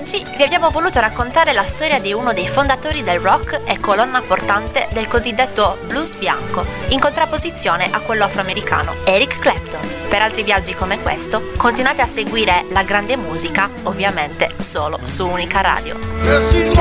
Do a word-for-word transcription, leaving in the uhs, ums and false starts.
Oggi vi abbiamo voluto raccontare la storia di uno dei fondatori del rock e colonna portante del cosiddetto blues bianco, in contrapposizione a quello afroamericano, Eric Clapton. Per altri viaggi come questo, continuate a seguire la grande musica, ovviamente solo su Unica Radio.